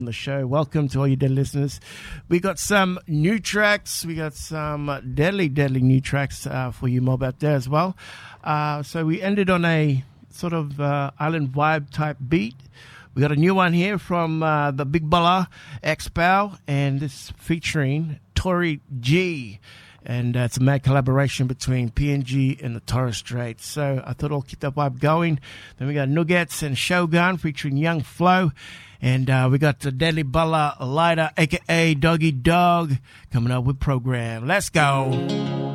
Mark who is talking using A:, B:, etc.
A: the show. Welcome to all you dead listeners. We got some new tracks. We got some deadly new tracks for you mob out there as well. So we ended on a sort of island vibe type beat. We got a new one here from the Big Baller X-Pow, and this featuring Tory G. And it's a mad collaboration between PNG and the Torres Straits. So I thought I'll keep that vibe going. Then we got Nuggets and Shogun featuring Young Flow. And we got the Deadly Baller Lighter, a.k.a. Doggy Dog, coming up with Program. Let's go.